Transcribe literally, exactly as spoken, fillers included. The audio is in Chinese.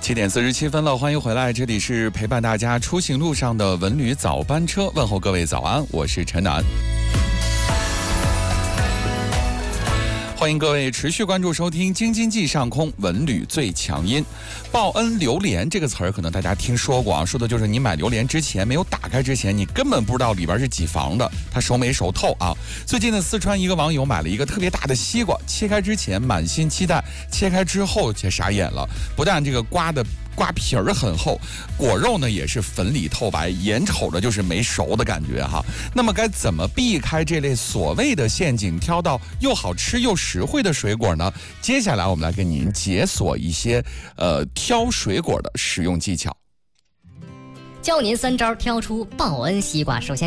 七点四十七分了，欢迎回来，这里是陪伴大家出行路上的文旅早班车，问候各位早安，我是陈楠。欢迎各位持续关注收听京津冀上空文旅最强音。报恩榴莲这个词儿可能大家听说过啊，说的就是你买榴莲之前没有打开之前，你根本不知道里边是几房的，它熟没熟透啊。最近呢，四川一个网友买了一个特别大的西瓜，切开之前满心期待，切开之后却傻眼了，不但这个瓜的瓜皮儿很厚，果肉呢也是粉里透白，眼瞅着就是没熟的感觉哈。那么该怎么避开这类所谓的陷阱，挑到又好吃又实惠的水果呢？接下来我们来给您解锁一些呃挑水果的使用技巧， 教您三招挑出报恩西瓜。首先